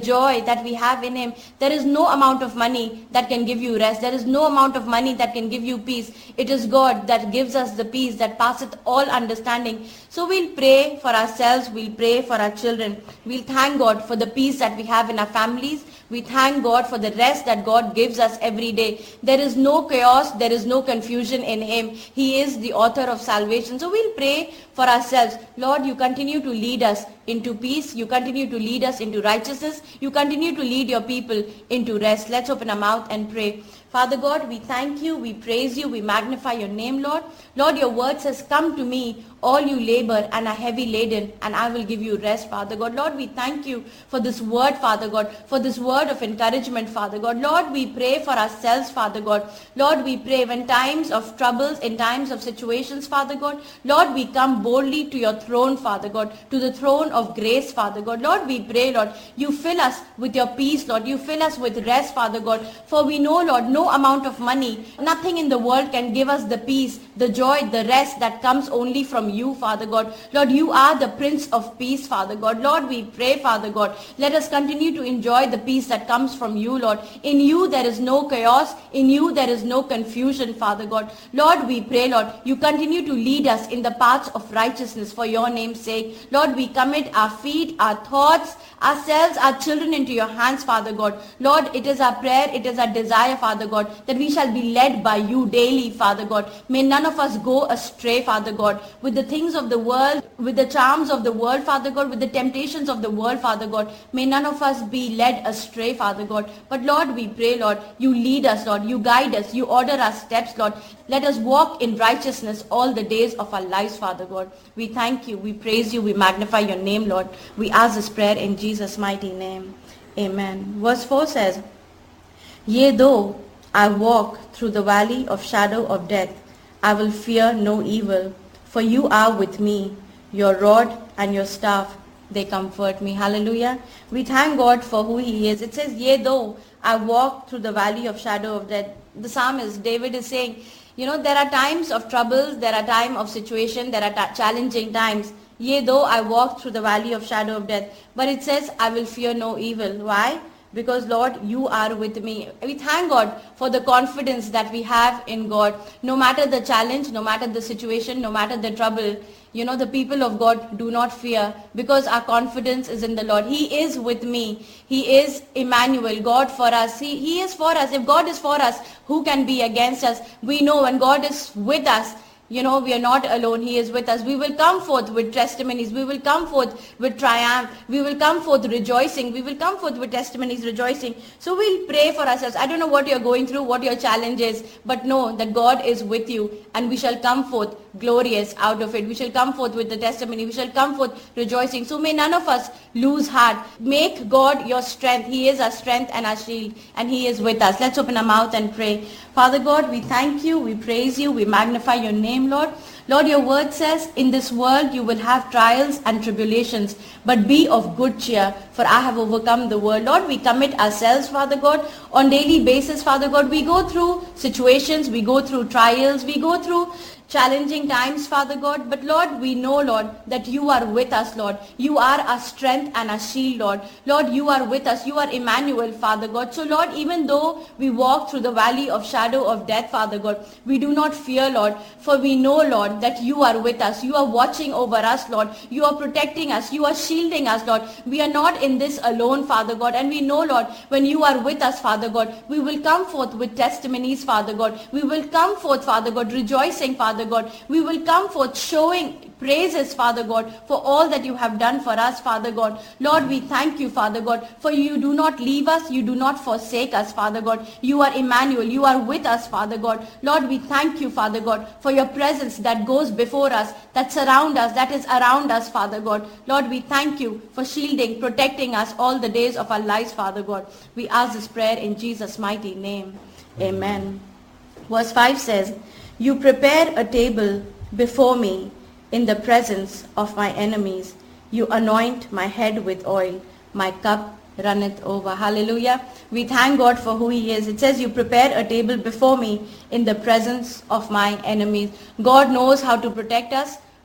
joy that we have in him. There is no amount of money that can give you rest. There is no amount of money that can give you peace. It is God that gives us the peace that passeth all understanding. So we'll pray for ourselves. We'll pray for our children. We'll thank God for the peace that we have in our families. We thank God for the rest that God gives us every day. There is no chaos. There is no confusion in him. He is the author of salvation. So we'll pray for ourselves. Lord, you continue to lead us into peace. You continue to lead us into righteousness. You continue to lead your people into rest. Let's open our mouth and pray. Father God, we thank you, we praise you, we magnify your name, Lord. Lord, your word says, come to me, all you labor and are heavy laden, and I will give you rest, Father God. Lord, we thank you for this word, Father God, for this word of encouragement, Father God. Lord, we pray for ourselves, Father God. Lord, we pray when times of troubles, in times of situations, Father God. Lord, we come boldly to your throne, Father God, to the throne of grace, Father God. Lord, we pray, Lord, you fill us with your peace, Lord. You fill us with rest, Father God. For we know, Lord, no amount of money, nothing in the world can give us the peace, the joy, the rest that comes only from you, Father God. Lord, you are the Prince of Peace, Father God. Lord, we pray, Father God, let us continue to enjoy the peace that comes from you, Lord. In you there is no chaos. In you there is no confusion, Father God. Lord, we pray, Lord, you continue to lead us in the paths of righteousness for your name's sake. Lord, we commit our feet, our thoughts, ourselves, our children into your hands, Father God. Lord, it is our prayer, it is our desire, Father God, that we shall be led by you daily, Father God. May none of us go astray, Father God, with the things of the world, with the charms of the world, Father God, with the temptations of the world, Father God. May none of us be led astray, Father God. But Lord, we pray, Lord, you lead us, Lord, you guide us, you order our steps, Lord. Let us walk in righteousness all the days of our lives, Father God. We thank you, we praise you, we magnify your name, Lord. We ask this prayer in Jesus' mighty name. Amen. Verse 4 says, Yea, though I walk through the valley of shadow of death, I will fear no evil, for you are with me. Your rod and your staff, they comfort me. Hallelujah. We thank God for who he is. It says, Yea, though I walk through the valley of shadow of death. The psalmist, David, is saying, there are times of troubles, there are times of situation, there are challenging times. Yea, though I walk through the valley of shadow of death. But it says, I will fear no evil. Why? Because Lord, you are with me. We thank God for the confidence that we have in God. No matter the challenge, no matter the situation, no matter the trouble, the people of God do not fear because our confidence is in the Lord. He is with me. He is Emmanuel, God for us. He is for us. If God is for us, who can be against us? We know when God is with us, we are not alone. He is with us. We will come forth with testimonies. We will come forth with triumph. We will come forth rejoicing. We will come forth with testimonies rejoicing. So we'll pray for ourselves. I don't know what you're going through, what your challenge is, but know that God is with you and we shall come forth glorious out of it. We shall come forth with the testimony. We shall come forth rejoicing. So may none of us lose heart. Make God your strength. He is our strength and our shield, and he is with us. Let's open our mouth and pray. Father God, we thank you, we praise you, we magnify your name, Lord. Lord, your word says, in this world you will have trials and tribulations, but be of good cheer, for I have overcome the world. Lord, we commit ourselves, Father God, on daily basis, Father God. We go through situations, we go through trials, we go through challenging times, Father God. But Lord, we know, Lord, that you are with us, Lord. You are our strength and our shield, Lord. Lord, you are with us. You are Emmanuel, Father God. So Lord, even though we walk through the valley of shadow of death, Father God, we do not fear, Lord, for we know, Lord, that you are with us. You are watching over us, Lord. You are protecting us. You are shielding us, Lord. We are not in this alone, Father God. And we know, Lord, when you are with us, Father God, we will come forth with testimonies, Father God. We will come forth, Father God, rejoicing, Father God. We will come forth showing praises, Father God, for all that you have done for us, Father God. Lord, we thank you, Father God, for you do not leave us, you do not forsake us, Father God. You are Emmanuel, you are with us, Father God. Lord, we thank you, Father God, for your presence that goes before us, that surround us, that is around us, Father God. Lord, we thank you for shielding, protecting us all the days of our lives, Father God. We ask this prayer in Jesus' mighty name. Amen. Verse 5 says, you prepare a table before me in the presence of my enemies. You anoint my head with oil. My cup runneth over. Hallelujah. We thank God for who he is. It says, you prepare a table before me in the presence of my enemies. God knows how to protect us.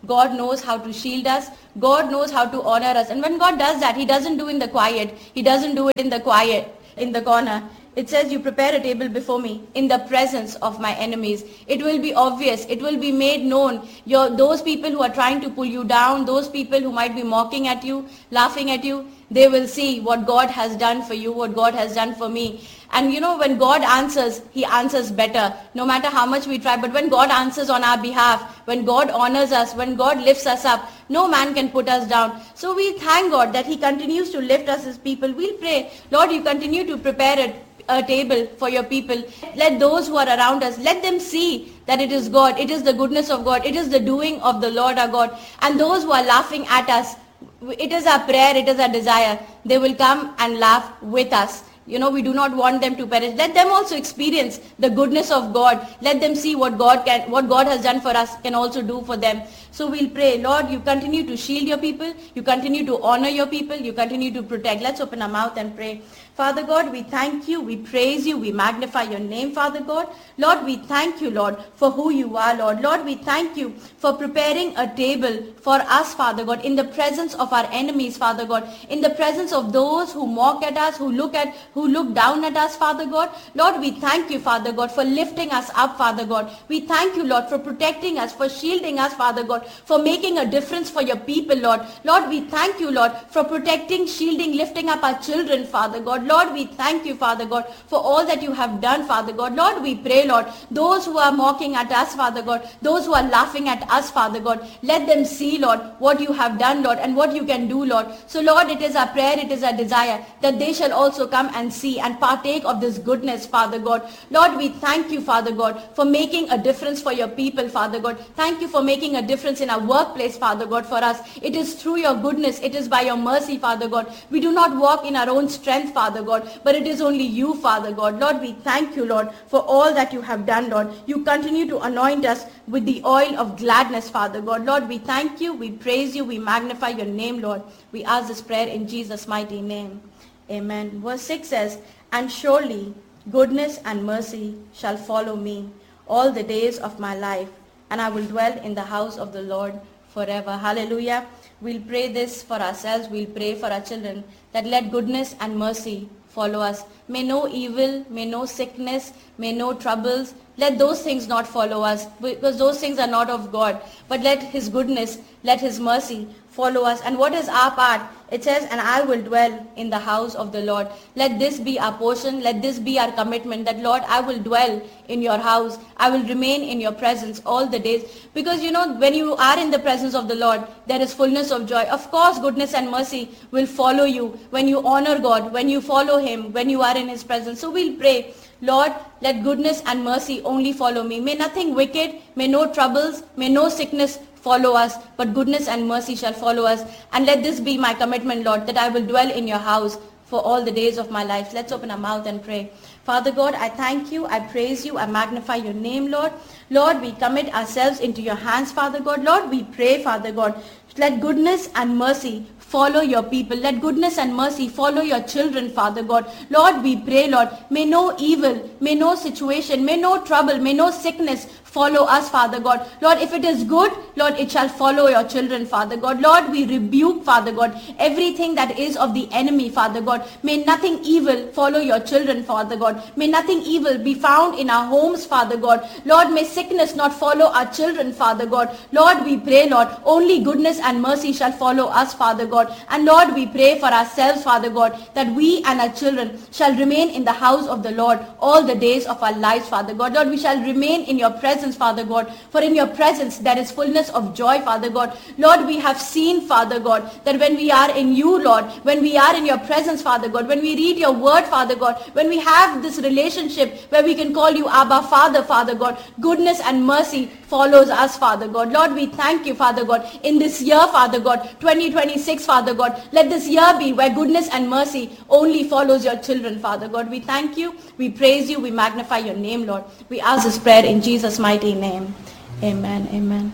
God knows how to shield us. God knows how to honor us. And when God does that, he doesn't do in the quiet. He doesn't do it in the quiet, in the corner. It says, you prepare a table before me in the presence of my enemies. It will be obvious. It will be made known. Those people who are trying to pull you down, those people who might be mocking at you, laughing at you, they will see what God has done for you, what God has done for me. And when God answers, he answers better, no matter how much we try. But when God answers on our behalf, when God honors us, when God lifts us up, no man can put us down. So we thank God that he continues to lift us as people. We'll pray, Lord, you continue to prepare a table for your people. Let those who are around us, let them see that it is God. It is the goodness of God. It is the doing of the Lord our God. And those who are laughing at us, it is our prayer, it is our desire. They will come and laugh with us. We do not want them to perish. Let them also experience the goodness of God. Let them see what God has done for us can also do for them. So we'll pray, Lord, you continue to shield your people. You continue to honor your people. You continue to protect. Let's open our mouth and pray. Father God, we thank you, we praise you, we magnify your name, Father God. Lord, we thank you, Lord, for who you are, Lord. Lord, we thank you for preparing a table for us, Father God, in the presence of our enemies, Father God, in the presence of those who mock at us, who look down at us, Father God. Lord, we thank you, Father God, for lifting us up, Father God. We thank you, Lord, for protecting us, for shielding us, Father God, for making a difference for your people, Lord. Lord, we thank you, Lord, for protecting, shielding, lifting up our children, Father God. Lord, we thank you, Father God, for all that you have done, Father God. Lord, we pray, Lord, those who are mocking at us, Father God, those who are laughing at us, Father God, let them see, Lord, what you have done, Lord, and what you can do, Lord. So, Lord, it is our prayer, it is our desire that they shall also come and see and partake of this goodness, Father God. Lord, we thank you, Father God, for making a difference for your people, Father God. Thank you for making a difference in our workplace, Father God, for us. It is through your goodness, it is by your mercy, Father God. We do not walk in our own strength, Father God, but it is only you, Father God. Lord, we thank you, Lord, for all that you have done, Lord. You continue to anoint us with the oil of gladness, Father God. Lord, we thank you, we praise you, we magnify your name, Lord. We ask this prayer in Jesus' mighty name. Amen. Verse 6 says, and surely goodness and mercy shall follow me all the days of my life, and I will dwell in the house of the Lord forever. Hallelujah. We'll pray this for ourselves. We'll pray for our children, that let goodness and mercy follow us. May no evil, may no sickness, may no troubles, let those things not follow us, because those things are not of God. But let his goodness, let his mercy follow us. And what is our part? It says, and I will dwell in the house of the Lord. Let this be our portion. Let this be our commitment, that Lord, I will dwell in your house. I will remain in your presence all the days. Because when you are in the presence of the Lord, there is fullness of joy. Of course, goodness and mercy will follow you when you honor God, when you follow him, when you are in his presence. So we'll pray, Lord, let goodness and mercy only follow me. May nothing wicked, may no troubles, may no sickness follow us, but goodness and mercy shall follow us. And let this be my commitment, Lord, that I will dwell in your house for all the days of my life. Let's open our mouth and pray. Father God, I thank you, I praise you, I magnify your name, Lord. Lord, we commit ourselves into your hands, Father God. Lord, we pray, Father God, let goodness and mercy follow your people. Let goodness and mercy follow your children, Father God. Lord, we pray, Lord, may no evil, may no situation, may no trouble, may no sickness follow us, Father God. Lord, if it is good, Lord, it shall follow your children, Father God. Lord, we rebuke, Father God, everything that is of the enemy, Father God. May nothing evil follow your children, Father God. May nothing evil be found in our homes, Father God. Lord, may sickness not follow our children, Father God. Lord, we pray, Lord, only goodness and mercy shall follow us, Father God. And Lord, we pray for ourselves, Father God, that we and our children shall remain in the house of the Lord all the days of our lives, Father God. Lord, we shall remain in your presence, Father God, for in your presence there is fullness of joy, Father God. Lord, we have seen, Father God, that when we are in you, Lord, when we are in your presence, Father God, when we read your word, Father God, when we have this relationship where we can call you Abba, Father, Father God, goodness and mercy follows us, Father God. Lord, we thank you, Father God, in this year, Father God, 2026, Father God, let this year be where goodness and mercy only follows your children, Father God. We thank you, we praise you, we magnify your name, Lord. We ask this prayer in Jesus' mighty name. Amen. Amen.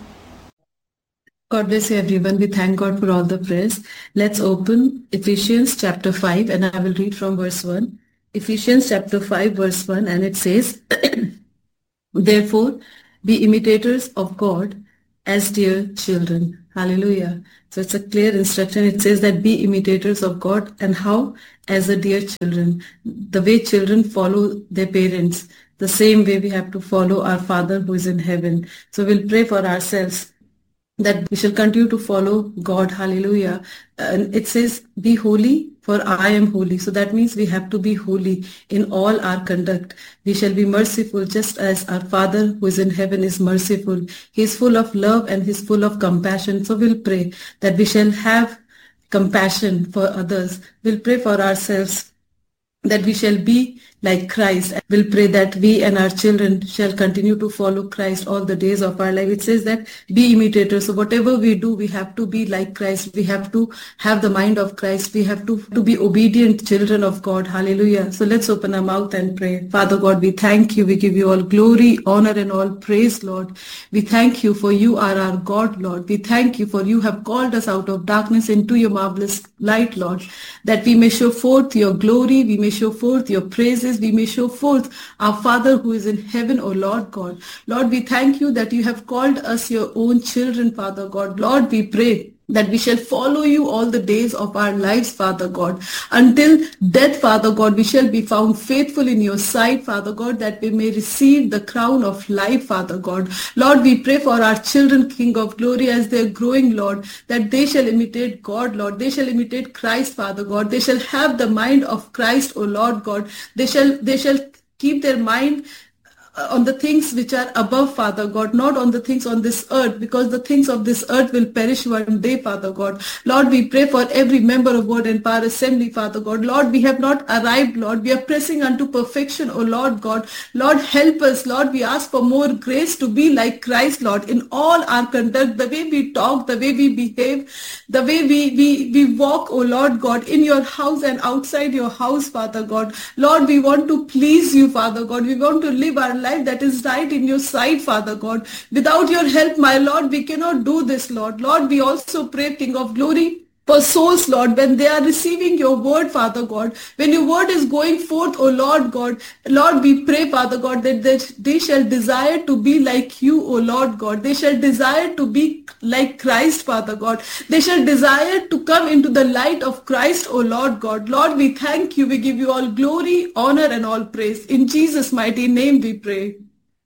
God bless you, everyone. We thank God for all the prayers. Let's open Ephesians chapter 5, and I will read from verse 1. Ephesians chapter 5, verse 1, and it says, therefore, be imitators of God as dear children. Hallelujah. So it's a clear instruction. It says that be imitators of God. And how? As a dear children. The way children follow their parents, the same way we have to follow our Father who is in heaven. So we'll pray for ourselves that we shall continue to follow God. Hallelujah. And it says, be holy, for I am holy. So that means we have to be holy in all our conduct. We shall be merciful just as our Father who is in heaven is merciful. He is full of love and he is full of compassion. So we'll pray that we shall have compassion for others. We'll pray for ourselves that we shall be like Christ. We'll pray that we and our children shall continue to follow Christ all the days of our life. It says that be imitators. So whatever we do, we have to be like Christ. We have to have the mind of Christ. We have to be obedient children of God. Hallelujah. So let's open our mouth and pray. Father God, we thank you. We give you all glory, honor, and all praise, Lord. We thank you for you are our God, Lord. We thank you for you have called us out of darkness into your marvelous light, Lord, that we may show forth your glory. We may show forth your praises. We may show forth our Father who is in heaven, O Lord God. Lord, we thank you that you have called us your own children, Father God. Lord, we pray that we shall follow you all the days of our lives, Father God. Until death, Father God, we shall be found faithful in your sight, Father God, that we may receive the crown of life, Father God. Lord, we pray for our children, King of glory, as they are growing, Lord, that they shall imitate God, Lord. They shall imitate Christ, Father God. They shall have the mind of Christ, O Lord God. They shall keep their mind on the things which are above, Father God, not on the things on this earth, because the things of this earth will perish one day, Father God. Lord, we pray for every member of Word and Power Assembly, Father God. Lord, we have not arrived, Lord. We are pressing unto perfection, O Lord God. Lord, help us, Lord. We ask for more grace to be like Christ, Lord, in all our conduct, the way we talk, the way we behave, the way we walk, O Lord God, in your house and outside your house, Father God. Lord, we want to please you, Father God. We want to live our life that is right in your sight, Father God. Without your help, my Lord, we cannot do this, Lord. Lord, we also pray, King of glory, for souls, Lord, when they are receiving your word, Father God, when your word is going forth, O Lord God, Lord, we pray, Father God, that they shall desire to be like you, O Lord God. They shall desire to be like Christ, Father God. They shall desire to come into the light of Christ, O Lord God. Lord, we thank you. We give you all glory, honor, and all praise. In Jesus' mighty name we pray.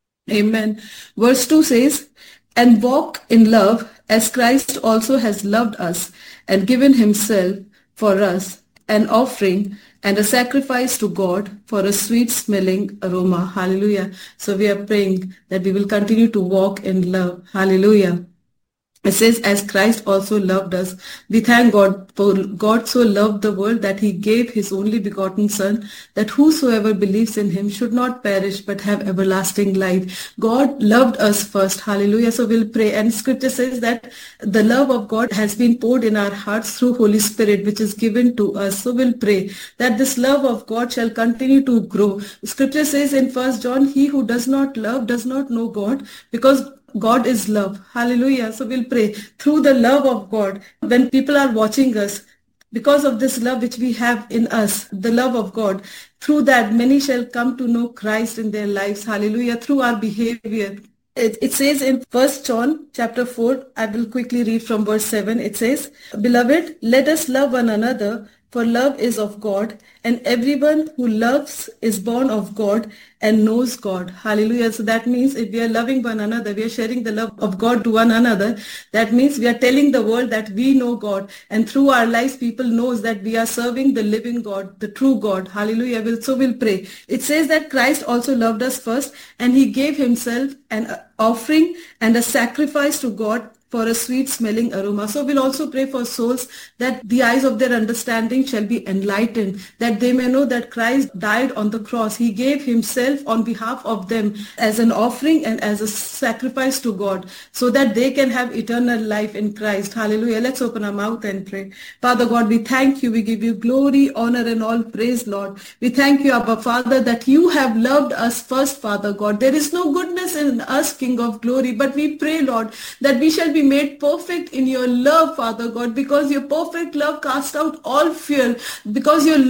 Amen. Verse 2 says, and walk in love as Christ also has loved us and given himself for us, an offering and a sacrifice to God for a sweet smelling aroma. Hallelujah. So we are praying that we will continue to walk in love. Hallelujah. It says, as Christ also loved us. We thank God for God so loved the world that he gave his only begotten Son, that whosoever believes in him should not perish but have everlasting life. God loved us first. Hallelujah. So we'll pray. And scripture says that the love of God has been poured in our hearts through Holy Spirit, which is given to us. So we'll pray that this love of God shall continue to grow. Scripture says in 1 John, he who does not love does not know God, because God is love. Hallelujah. So we'll pray through the love of God. When people are watching us, because of this love which we have in us, the love of God, through that many shall come to know Christ in their lives. Hallelujah. Through our behavior. It says in 1 John chapter 4, I will quickly read from verse 7. It says, beloved, let us love one another, for love is of God, and everyone who loves is born of God and knows God. Hallelujah. So that means if we are loving one another, we are sharing the love of God to one another. That means we are telling the world that we know God, and through our lives people knows that we are serving the living God, the true God. Hallelujah. So we'll pray. It says that Christ also loved us first, and he gave himself an offering and a sacrifice to God for a sweet smelling aroma. So we'll also pray for souls that the eyes of their understanding shall be enlightened, that they may know that Christ died on the cross. He gave himself on behalf of them as an offering and as a sacrifice to God, so that they can have eternal life in Christ. Hallelujah. Let's open our mouth and pray. Father God, we thank you. We give you glory, honor, and all praise, Lord. We thank you, Abba Father, that you have loved us first, Father God. There is no goodness in us, King of glory, but we pray, Lord, that we shall be made perfect in your love, Father God, because your perfect love casts out all fear, because your love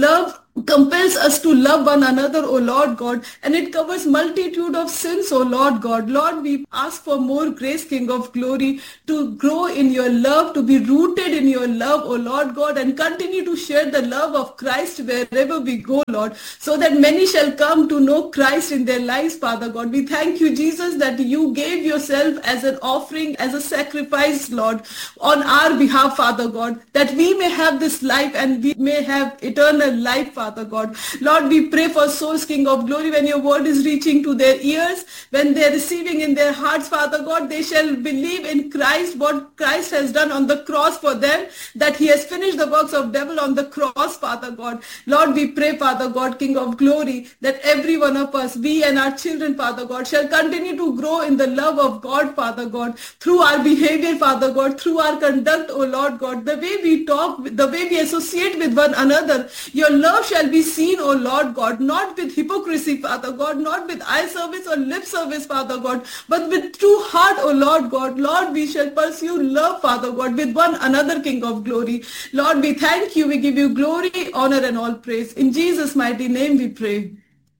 compels us to love one another, O Lord God, and it covers multitude of sins, O Lord God. Lord, we ask for more grace, King of glory, to grow in your love, to be rooted in your love, O Lord God, and continue to share the love of Christ wherever we go, Lord, so that many shall come to know Christ in their lives, Father God. We thank you, Jesus, that you gave yourself as an offering, as a sacrifice, Lord, on our behalf, Father God, that we may have this life and we may have eternal life, Father God. Lord, we pray for souls, King of glory, when your word is reaching to their ears, when they are receiving in their hearts, Father God, they shall believe in Christ, what Christ has done on the cross for them, that he has finished the works of devil on the cross, Father God. Lord, we pray, Father God, King of glory, that every one of us, we and our children, Father God, shall continue to grow in the love of God, Father God, through our behavior, Father God, through our conduct, O Lord God, the way we talk, the way we associate with one another. Your love shall be seen, O Lord God, not with hypocrisy, Father God, not with eye service or lip service, Father God, but with true heart, O Lord God. Lord, we shall pursue love, Father God, with one another, King of glory. Lord, we thank you. We give you glory, honor, and all praise. In Jesus' mighty name we pray.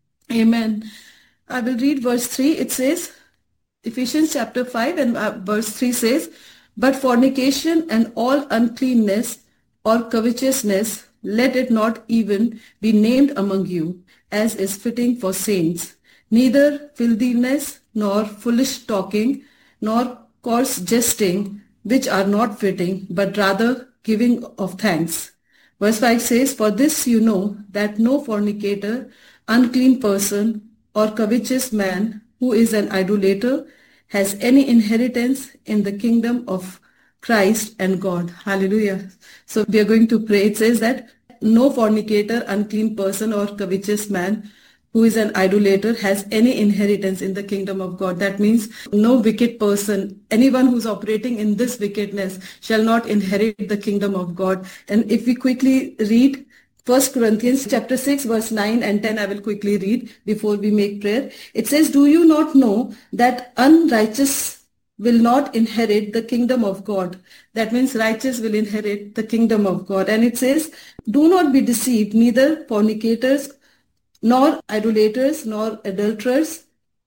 Amen. I will read verse 3. It says, Ephesians chapter 5 and verse 3 says, "But fornication and all uncleanness or covetousness, let it not even be named among you, as is fitting for saints. Neither filthiness, nor foolish talking, nor coarse jesting, which are not fitting, but rather giving of thanks." Verse 5 says, "For this you know, that no fornicator, unclean person, or covetous man who is an idolater has any inheritance in the kingdom of Christ and God." Hallelujah. So we are going to pray. It says that no fornicator, unclean person, or covetous man who is an idolater has any inheritance in the kingdom of God. That means no wicked person, anyone who's operating in this wickedness shall not inherit the kingdom of God. And if we quickly read 1 Corinthians chapter 6 verse 9 and 10, I will quickly read before we make prayer. It says, "Do you not know that unrighteous will not inherit the kingdom of God?" That means righteous will inherit the kingdom of God. And it says, "Do not be deceived, neither fornicators, nor idolaters, nor adulterers,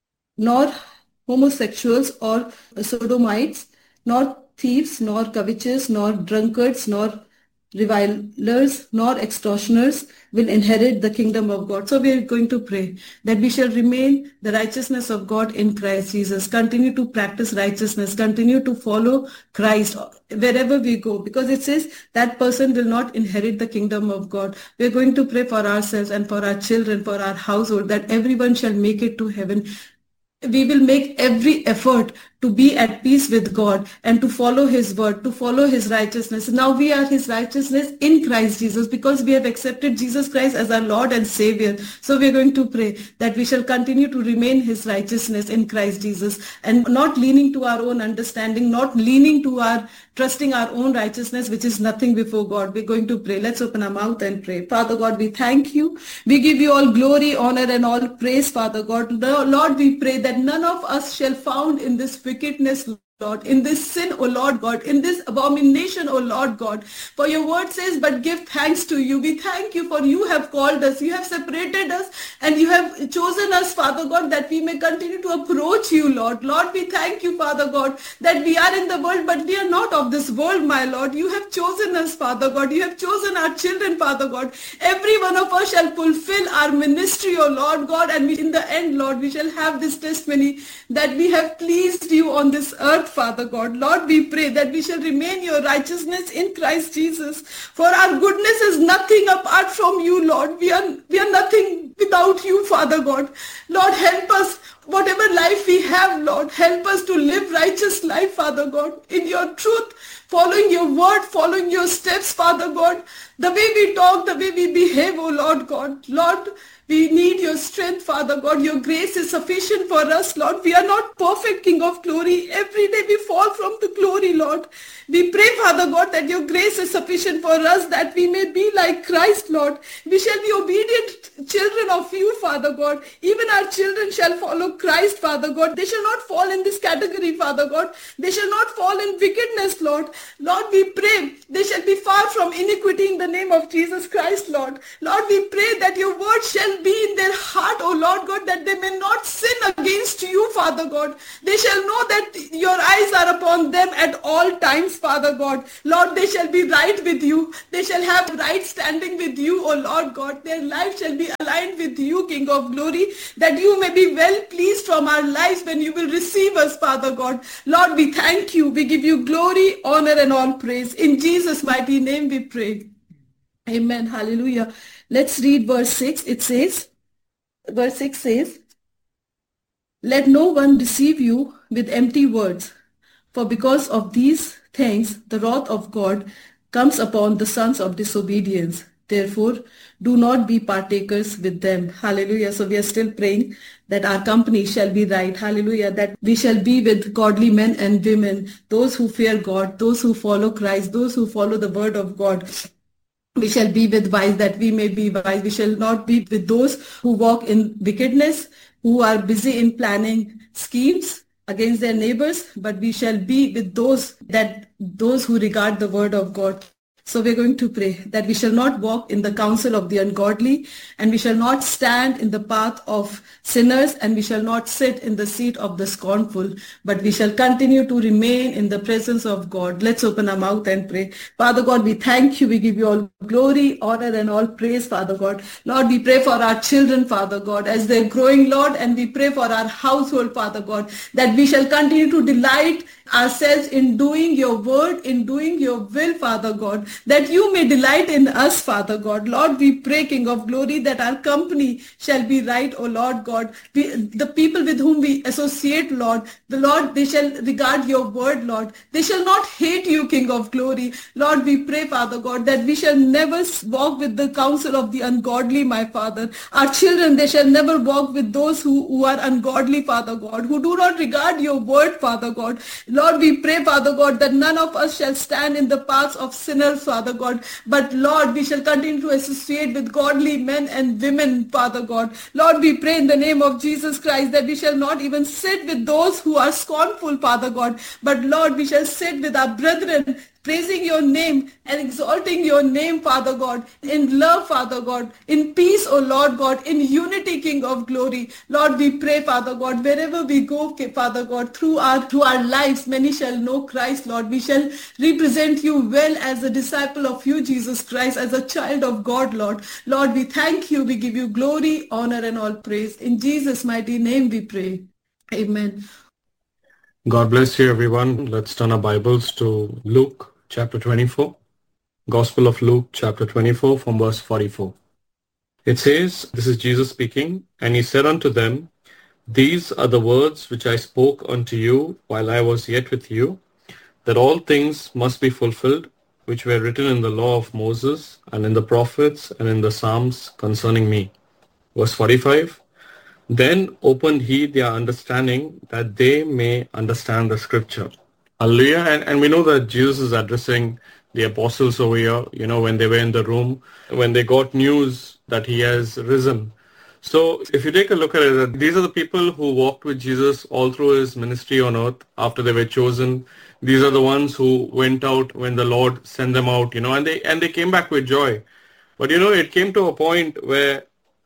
nor homosexuals, or sodomites, nor thieves, nor covetous, nor drunkards, nor revilers, nor extortioners will inherit the kingdom of God." So we are going to pray that we shall remain the righteousness of God in Christ Jesus. Continue to practice righteousness. Continue to follow Christ wherever we go, because it says that person will not inherit the kingdom of God. We are going to pray for ourselves and for our children, for our household, that everyone shall make it to heaven. We will make every effort to be at peace with God and to follow his word, to follow his righteousness. Now we are his righteousness in Christ Jesus, because we have accepted Jesus Christ as our Lord and Savior. So we are going to pray that we shall continue to remain his righteousness in Christ Jesus, and not leaning to our own understanding, not leaning to our trusting our own righteousness, which is nothing before God. We're going to pray. Let's open our mouth and pray. Father God, we thank you. We give you all glory, honor, and all praise, Father God. Lord, we pray that none of us shall found in this wickedness, Lord, in this sin, O Lord God, in this abomination, O Lord God. For your word says, "But give thanks to you." We thank you, for you have called us, you have separated us, and you have chosen us, Father God, that we may continue to approach you, Lord. Lord, we thank you, Father God, that we are in the world, but we are not of this world, my Lord. You have chosen us, Father God. You have chosen our children, Father God. Every one of us shall fulfill our ministry, O Lord God, and in the end, Lord, we shall have this testimony that we have pleased you on this earth, Father God. Lord, we pray that we shall remain your righteousness in Christ Jesus. For our goodness is nothing apart from you, Lord. We are nothing without you, Father God. Lord, help us. Whatever life we have, Lord, help us to live righteous life, Father God, in your truth, following your word, following your steps, Father God. The way we talk, the way we behave, oh Lord God. Lord, we need your strength, Father God. Your grace is sufficient for us, Lord. We are not perfect, King of glory. Every day we fall from the glory, Lord. We pray, Father God, that your grace is sufficient for us, that we may be like Christ, Lord. We shall be obedient children of you, Father God. Even our children shall follow Christ, Father God. They shall not fall in this category, Father God. They shall not fall in wickedness, Lord. Lord, we pray they shall be far from iniquity in the name of Jesus Christ, Lord. Lord, we pray that your word shall be in their heart, O Lord God, that they may not sin against you, Father God. They shall know that your eyes are upon them at all times, Father God. Lord, they shall be right with you. They shall have right standing with you, O Lord God. Their life shall be aligned with you, King of glory, that you may be well pleased from our lives when you will receive us, Father God. Lord, we thank you. We give you glory, honor, and all praise. In Jesus' mighty name we pray. Amen. Hallelujah. Let's read verse 6. It says, verse 6 says, let no one deceive you with empty words, for because of these things the wrath of God comes upon the sons of disobedience. Therefore, do not be partakers with them. Hallelujah. So we are still praying that our company shall be right. Hallelujah. That we shall be with godly men and women, those who fear God, those who follow Christ, those who follow the word of God. We shall be with wise, that we may be wise. We shall not be with those who walk in wickedness, who are busy in planning schemes against their neighbors, but we shall be with those who regard the word of God. So we're going to pray that we shall not walk in the counsel of the ungodly, and we shall not stand in the path of sinners, and we shall not sit in the seat of the scornful, but we shall continue to remain in the presence of God. Let's open our mouth and pray. Father God, we thank you. We give you all glory, honor, and all praise, Father God. Lord, we pray for our children, Father God, as they're growing, Lord, and we pray for our household, Father God, that we shall continue to delight ourselves in doing your word, in doing your will, Father God, that you may delight in us, Father God. Lord, we pray, King of glory, that our company shall be right, O Lord God. The people with whom we associate, Lord, they shall regard your word, Lord. They shall not hate you, King of glory. Lord, we pray, Father God, that we shall never walk with the counsel of the ungodly, my Father. Our children, they shall never walk with those who are ungodly, Father God, who do not regard your word, Father God. Lord, we pray, Father God, that none of us shall stand in the paths of sinners, Father God, but Lord, we shall continue to associate with godly men and women, Father God. Lord, we pray in the name of Jesus Christ that we shall not even sit with those who are scornful, Father God, but Lord, we shall sit with our brethren, praising your name and exalting your name, Father God, in love, Father God, in peace, O Lord God, in unity, King of glory. Lord, we pray, Father God, wherever we go, Father God, through our lives, many shall know Christ, Lord. We shall represent you well as a disciple of you, Jesus Christ, as a child of God, Lord. Lord, we thank you. We give you glory, honor, and all praise. In Jesus' mighty name we pray. Amen. God bless you, everyone. Let's turn our Bibles to Luke chapter 24. Gospel of Luke chapter 24 from verse 44. It says, this is Jesus speaking, and he said unto them, these are the words which I spoke unto you while I was yet with you, that all things must be fulfilled, which were written in the law of Moses, and in the prophets, and in the Psalms concerning me. Verse 45. Then opened he their understanding, that they may understand the scripture. Hallelujah. And we know that Jesus is addressing the apostles over here, when they were in the room, when they got news that he has risen. So if you take a look at it, these are the people who walked with Jesus all through his ministry on earth after they were chosen. These are the ones who went out when the Lord sent them out, and they came back with joy. But, it came to a point where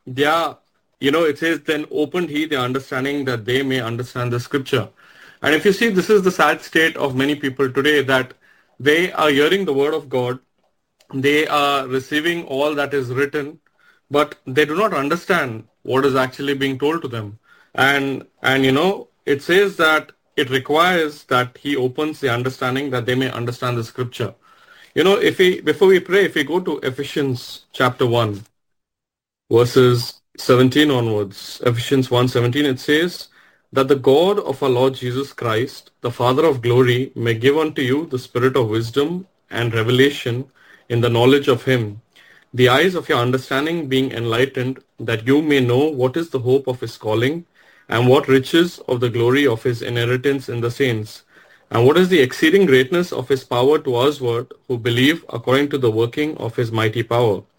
it says, then opened he their understanding that they may understand the scripture. And if you see, this is the sad state of many people today, that they are hearing the word of God. They are receiving all that is written, but they do not understand what is actually being told to them. And it says that it requires that he opens the understanding that they may understand the scripture. Before we pray, if we go to Ephesians chapter 1, verses 17 onwards, Ephesians 1:17, it says, that the God of our Lord Jesus Christ, the Father of glory, may give unto you the spirit of wisdom and revelation in the knowledge of him, the eyes of your understanding being enlightened, that you may know what is the hope of his calling, and what riches of the glory of his inheritance in the saints, and what is the exceeding greatness of his power to usward who believe, according to the working of his mighty power,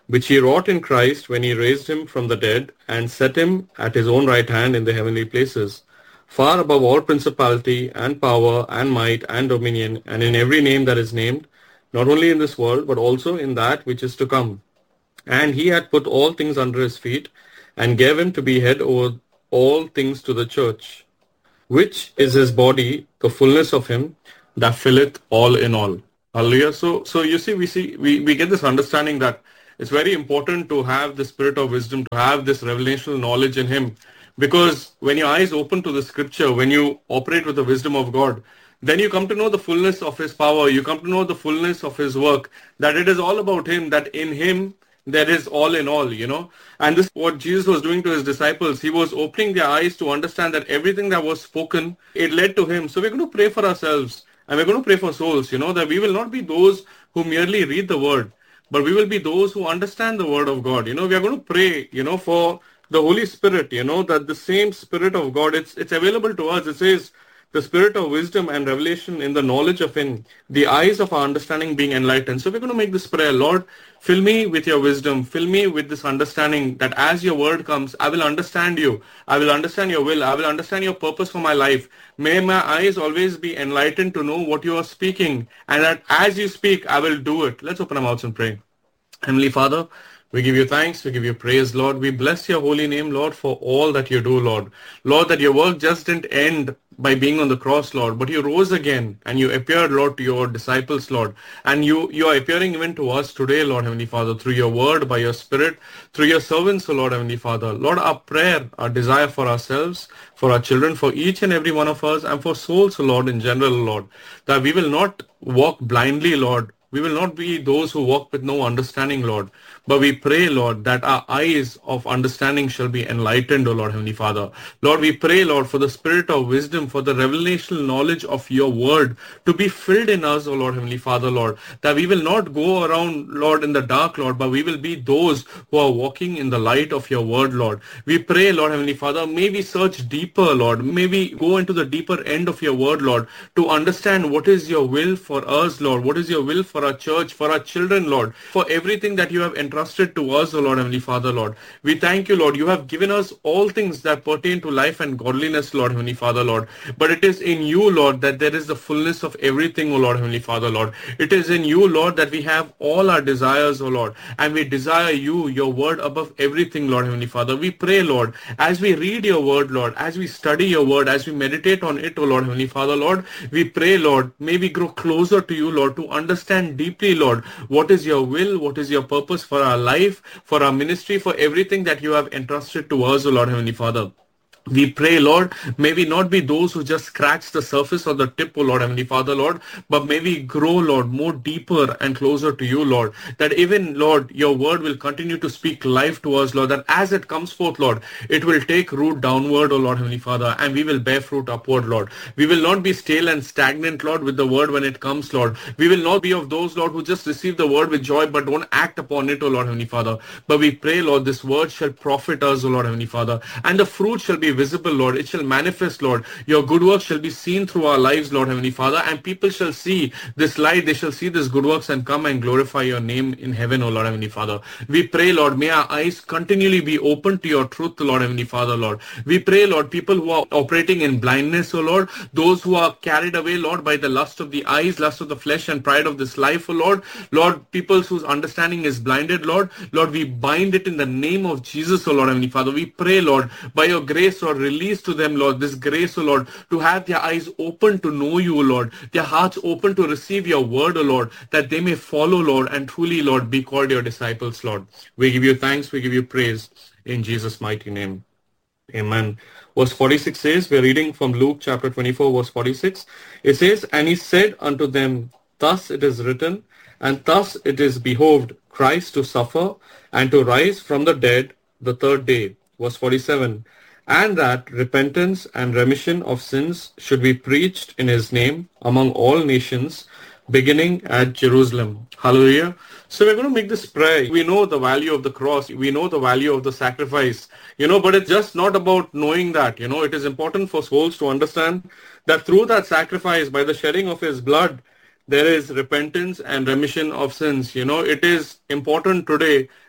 which he wrought in Christ when he raised him from the dead and set him at his own right hand in the heavenly places, far above all principality and power and might and dominion, and in every name that is named, not only in this world, but also in that which is to come. And he had put all things under his feet, and gave him to be head over all things to the church, which is his body, the fullness of him that filleth all in all. Hallelujah. So you see, we get this understanding that it's very important to have the spirit of wisdom, to have this revelational knowledge in him. Because when your eyes open to the scripture, when you operate with the wisdom of God, then you come to know the fullness of his power. You come to know the fullness of his work, that it is all about him, that in him there is all in all, And this is what Jesus was doing to his disciples. He was opening their eyes to understand that everything that was spoken, it led to him. So we're going to pray for ourselves, and we're going to pray for souls, that we will not be those who merely read the word, but we will be those who understand the word of God. We are going to pray, for the Holy Spirit, that the same Spirit of God, it's available to us. It says, the spirit of wisdom and revelation in the knowledge of him, the eyes of our understanding being enlightened. So we're going to make this prayer. Lord, fill me with your wisdom. Fill me with this understanding that as your word comes, I will understand you. I will understand your will. I will understand your purpose for my life. May my eyes always be enlightened to know what you are speaking. And that as you speak, I will do it. Let's open our mouths and pray. Heavenly Father, we give you thanks, we give you praise, Lord. We bless your holy name, Lord, for all that you do, Lord. Lord, that your work just didn't end by being on the cross, Lord, but you rose again and you appeared, Lord, to your disciples, Lord. And you are appearing even to us today, Lord, Heavenly Father, through your word, by your spirit, through your servants, O Lord, Heavenly Father. Lord, our prayer, our desire for ourselves, for our children, for each and every one of us, and for souls, O Lord, in general, Lord, that we will not walk blindly, Lord. We will not be those who walk with no understanding, Lord. But we pray, Lord, that our eyes of understanding shall be enlightened, O Lord, Heavenly Father. Lord, we pray, Lord, for the spirit of wisdom, for the revelational knowledge of your word to be filled in us, O Lord, Heavenly Father, Lord, that we will not go around, Lord, in the dark, Lord, but we will be those who are walking in the light of your word, Lord. We pray, Lord, Heavenly Father, may we search deeper, Lord. May we go into the deeper end of your word, Lord, to understand what is your will for us, Lord. What is your will for our church, for our children, Lord, for everything that you have entrusted to us, O Lord, Heavenly Father, Lord. We thank you, Lord. You have given us all things that pertain to life and godliness, Lord, Heavenly Father, Lord. But it is in you, Lord, that there is the fullness of everything, O Lord, Heavenly Father, Lord. It is in you, Lord, that we have all our desires, O Lord, and we desire you, your word above everything, Lord, Heavenly Father. We pray, Lord, as we read your word, Lord, as we study your word, as we meditate on it, O Lord, Heavenly Father, Lord, we pray, Lord, may we grow closer to you, Lord, to understand deeply, Lord, what is your will, what is your purpose for our life, for our ministry, for everything that you have entrusted to us, O Lord, Heavenly Father. We pray, Lord, may we not be those who just scratch the surface or the tip, O Lord, Heavenly Father, Lord, but may we grow, Lord, more deeper and closer to you, Lord, that even, Lord, your word will continue to speak life to us, Lord, that as it comes forth, Lord, it will take root downward, O Lord, Heavenly Father, and we will bear fruit upward, Lord. We will not be stale and stagnant, Lord, with the word when it comes, Lord. We will not be of those, Lord, who just receive the word with joy but don't act upon it, O Lord, Heavenly Father. But we pray, Lord, this word shall profit us, O Lord, Heavenly Father, and the fruit shall be visible, Lord. It shall manifest, Lord. Your good work shall be seen through our lives, Lord, Heavenly Father, and people shall see this light. They shall see this good works and come and glorify your name in heaven, O Lord, Heavenly Father. We pray, Lord, may our eyes continually be open to your truth, Lord, Heavenly Father, Lord. We pray, Lord, people who are operating in blindness, O Lord, those who are carried away, Lord, by the lust of the eyes, lust of the flesh, and pride of this life, O Lord. Lord, people whose understanding is blinded, Lord, we bind it in the name of Jesus, O Lord, Heavenly Father. We pray, Lord, by your grace, Lord, release to them, Lord, this grace, O Lord, to have their eyes open to know you, O Lord, their hearts open to receive your word, O Lord, that they may follow, Lord, and truly, Lord, be called your disciples, Lord. We give you thanks, we give you praise in Jesus' mighty name. Amen. Verse 46 says, we're reading from Luke chapter 24, verse 46. It says, and he said unto them, thus it is written, and thus it is behoved Christ to suffer and to rise from the dead the third day. Verse 47. And that repentance and remission of sins should be preached in his name among all nations, beginning at Jerusalem. Hallelujah. So we're going to make this prayer. We know the value of the cross. We know the value of the sacrifice, but it's just not about knowing that, it is important for souls to understand that through that sacrifice, by the shedding of his blood, there is repentance and remission of sins. It is important today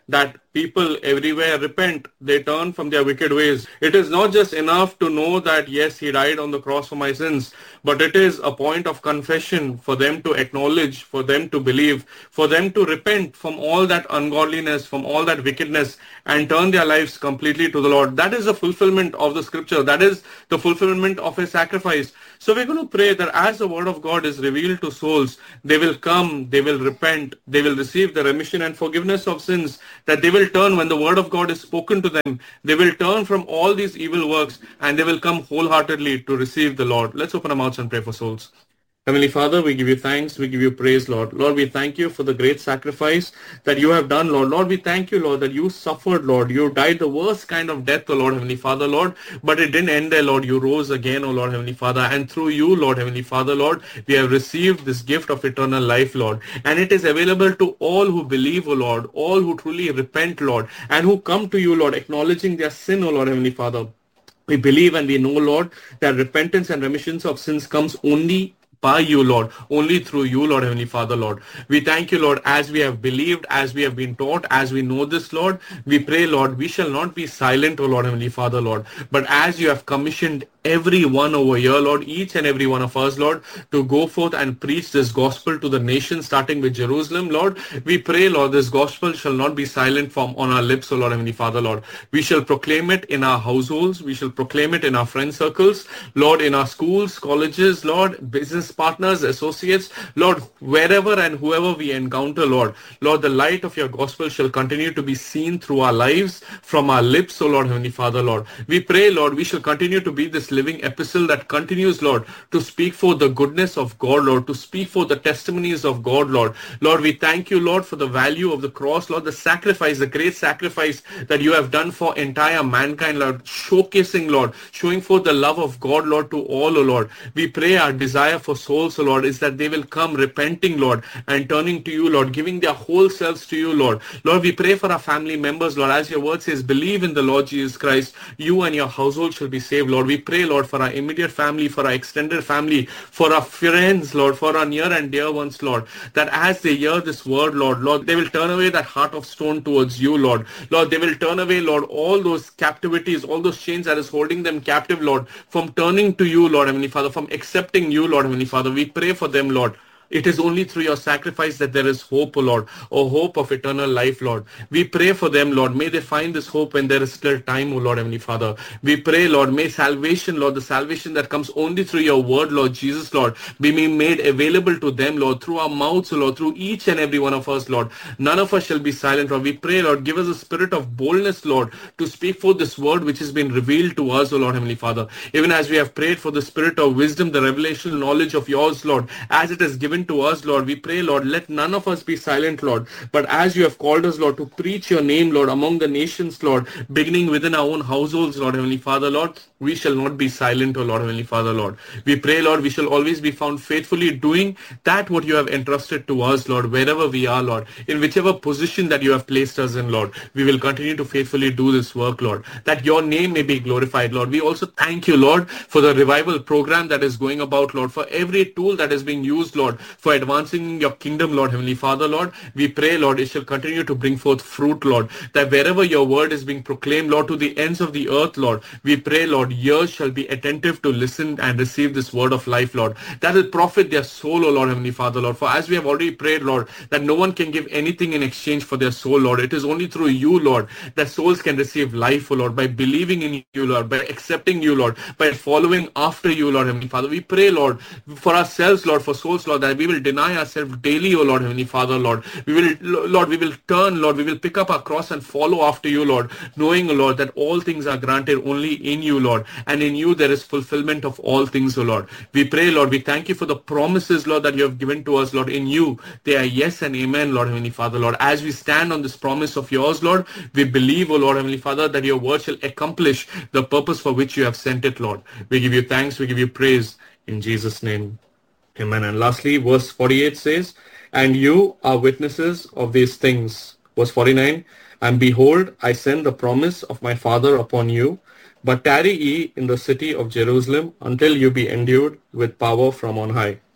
that people everywhere repent. They turn from their wicked ways. It is not just enough to know that, yes, he died on the cross for my sins, but it is a point of confession for them to acknowledge, for them to believe, for them to repent from all that ungodliness, from all that wickedness, and turn their lives completely to the Lord. That is the fulfillment of the scripture. That is the fulfillment of his sacrifice. So we're going to pray that as the word of God is revealed to souls, they will come, they will repent, they will receive the remission and forgiveness of sins, that they will turn when the word of God is spoken to them. They will turn from all these evil works and they will come wholeheartedly to receive the Lord. Let's open our mouths and pray for souls. Heavenly Father, we give you thanks, we give you praise, Lord. Lord, we thank you for the great sacrifice that you have done, Lord. Lord, we thank you, Lord, that you suffered, Lord. You died the worst kind of death, O Lord, Heavenly Father, Lord. But it didn't end there, Lord. You rose again, O Lord, Heavenly Father. And through you, Lord, Heavenly Father, Lord, we have received this gift of eternal life, Lord. And it is available to all who believe, O Lord, all who truly repent, Lord, and who come to you, Lord, acknowledging their sin, O Lord, Heavenly Father. We believe and we know, Lord, that repentance and remissions of sins comes only by you, Lord, only through you, Lord, Heavenly Father, Lord. We thank you, Lord, as we have believed, as we have been taught, as we know this, Lord. We pray, Lord, we shall not be silent, O Lord, Heavenly Father, Lord, but as you have commissioned every one over here, Lord, each and every one of us, Lord, to go forth and preach this gospel to the nation, starting with Jerusalem, Lord. We pray, Lord, this gospel shall not be silent from on our lips, O Lord, Heavenly Father, Lord. We shall proclaim it in our households. We shall proclaim it in our friend circles, Lord, in our schools, colleges, Lord, business partners, associates, Lord, wherever and whoever we encounter, Lord. Lord, the light of your gospel shall continue to be seen through our lives, from our lips, O Lord, Heavenly Father, Lord. We pray, Lord, we shall continue to be this living epistle that continues, Lord, to speak for the goodness of God, Lord, to speak for the testimonies of God, Lord. Lord, we thank you, Lord, for the value of the cross, Lord, the sacrifice, the great sacrifice that you have done for entire mankind, Lord, showcasing, Lord, showing forth the love of God, Lord, to all, O Lord. We pray our desire for souls, O Lord, is that they will come repenting, Lord, and turning to you, Lord, giving their whole selves to you, Lord. Lord, we pray for our family members, Lord, as your word says, believe in the Lord Jesus Christ, you and your household shall be saved, Lord. We pray, Lord, for our immediate family, for our extended family, for our friends, Lord, for our near and dear ones, Lord, that as they hear this word, Lord, they will turn away that heart of stone towards you, Lord. Lord, they will turn away, Lord, all those captivities, all those chains that is holding them captive, Lord, from turning to you, Lord, Heavenly Father, from accepting you, Lord, Heavenly Father. We pray for them, Lord. It is only through your sacrifice that there is hope, O Lord, a hope of eternal life, Lord. We pray for them, Lord. May they find this hope when there is still time, O Lord, Heavenly Father. We pray, Lord, may salvation, Lord, the salvation that comes only through your word, Lord Jesus, Lord, be made available to them, Lord, through our mouths, O Lord, through each and every one of us, Lord. None of us shall be silent, Lord. We pray, Lord, give us a spirit of boldness, Lord, to speak forth this word which has been revealed to us, O Lord, Heavenly Father. Even as we have prayed for the spirit of wisdom, the revelational knowledge of yours, Lord, as it is given to us, Lord, we pray, Lord, let none of us be silent, Lord, but as you have called us, Lord, to preach your name, Lord, among the nations, Lord, beginning within our own households, Lord, Heavenly Father, Lord, we shall not be silent, O Lord, Heavenly Father, Lord. We pray, Lord, we shall always be found faithfully doing that what you have entrusted to us, Lord, wherever we are, Lord, in whichever position that you have placed us in, Lord. We will continue to faithfully do this work, Lord, that your name may be glorified, Lord. We also thank you, Lord, for the revival program that is going about, Lord, for every tool that is being used, Lord, for advancing your kingdom, Lord, Heavenly Father, Lord. We pray, Lord, it shall continue to bring forth fruit, Lord, that wherever your word is being proclaimed, Lord, to the ends of the earth, Lord, we pray, Lord, ears shall be attentive to listen and receive this word of life, Lord, that will profit their soul, O Lord, Heavenly Father, Lord. For as we have already prayed, Lord, that no one can give anything in exchange for their soul, Lord. It is only through you, Lord, that souls can receive life, O Lord, by believing in you, Lord, by accepting you, Lord, by following after you, Lord, Heavenly Father. We pray, Lord, for ourselves, Lord, for souls, Lord, that we will deny ourselves daily, O Lord, Heavenly Father, Lord. We will turn, Lord, we will pick up our cross and follow after you, Lord, knowing, Lord, that all things are granted only in you, Lord, and in you there is fulfillment of all things, O Lord. We pray, Lord, we thank you for the promises, Lord, that you have given to us, Lord. In you they are yes and amen, Lord, Heavenly Father, Lord. As we stand on this promise of yours, Lord, we believe, O Lord, Heavenly Father, that your word shall accomplish the purpose for which you have sent it, Lord. We give you thanks, we give you praise in Jesus' name. Amen. And lastly, verse 48 says, and you are witnesses of these things. Verse 49, and behold, I send the promise of my Father upon you, but tarry ye in the city of Jerusalem until you be endued with power from on high.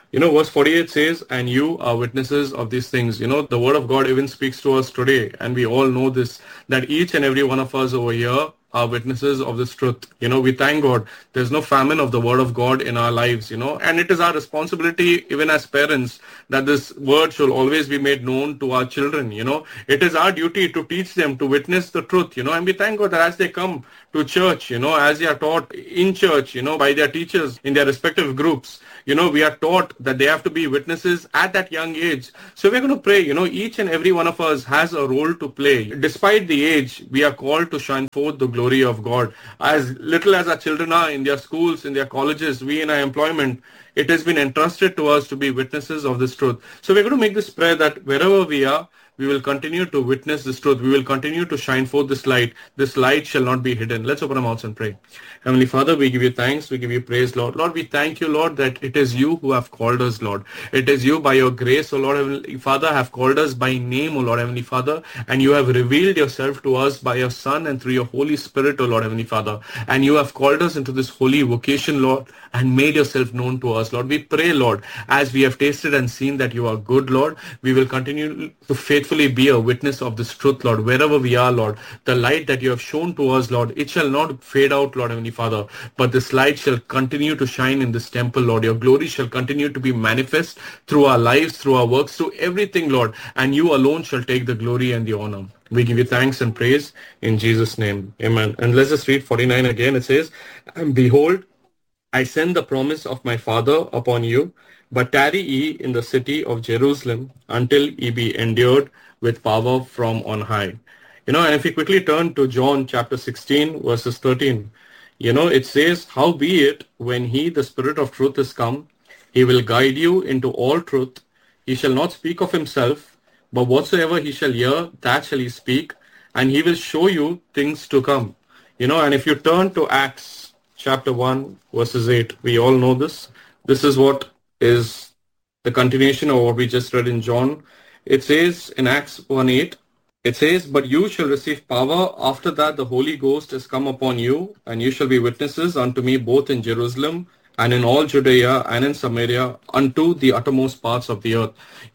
Verse 48 says, and you are witnesses of these things. The word of God even speaks to us today, and we all know this, that each and every one of us over here are witnesses of this truth. We thank God. There's no famine of the word of God in our lives, and it is our responsibility, even as parents, that this word shall always be made known to our children. It is our duty to teach them to witness the truth, and we thank God that as they come to church, as they are taught in church, by their teachers in their respective groups, we are taught that they have to be witnesses at that young age. So we're going to pray, each and every one of us has a role to play. Despite the age, we are called to shine forth the glory of God. As little as our children are in their schools, in their colleges, we in our employment, it has been entrusted to us to be witnesses of this truth. So we're going to make this prayer that wherever we are, we will continue to witness this truth. We will continue to shine forth this light. This light shall not be hidden. Let's open our mouths and pray. Heavenly Father, we give you thanks. We give you praise, Lord. Lord, we thank you, Lord, that it is you who have called us, Lord. It is you by your grace, O Lord, Heavenly Father, have called us by name, O Lord, Heavenly Father. And you have revealed yourself to us by your Son and through your Holy Spirit, O Lord, Heavenly Father. And you have called us into this holy vocation, Lord, and made yourself known to us, Lord. We pray, Lord, as we have tasted and seen that you are good, Lord, we will continue to faithfully be a witness of this truth, Lord, wherever we are, Lord. The light that you have shown to us, Lord, it shall not fade out, Lord, Heavenly Father, but this light shall continue to shine in this temple, Lord. Your glory shall continue to be manifest through our lives, through our works, through everything, Lord, and you alone shall take the glory and the honor. We give you thanks and praise in Jesus' name. Amen. And let's just read 49 again. It says, and behold, I send the promise of my Father upon you, but tarry ye in the city of Jerusalem until ye be endued with power from on high. And if we quickly turn to John chapter 16, verses 13, it says, howbeit, when he, the Spirit of truth, is come, he will guide you into all truth. He shall not speak of himself, but whatsoever he shall hear, that shall he speak, and he will show you things to come. And if you turn to Acts chapter 1, verses 8, we all know this. This is what is the continuation of what we just read in John. It says in Acts 1:8, it says, but you shall receive power after that the Holy Ghost is come upon you, and you shall be witnesses unto me both in Jerusalem and in all Judea and in Samaria unto the uttermost parts of the earth.